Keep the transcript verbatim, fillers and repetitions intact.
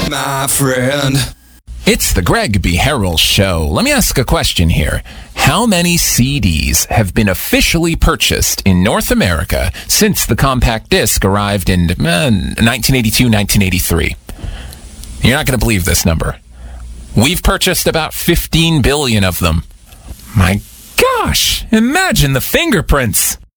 my friend. It's the Greg B. Harrell Show. Let me ask a question here. How many C Ds have been officially purchased in North America since the compact disc arrived in uh, nineteen eighty-two, nineteen eighty-three? You're not going to believe this number. We've purchased about fifteen billion of them. My gosh, imagine the fingerprints.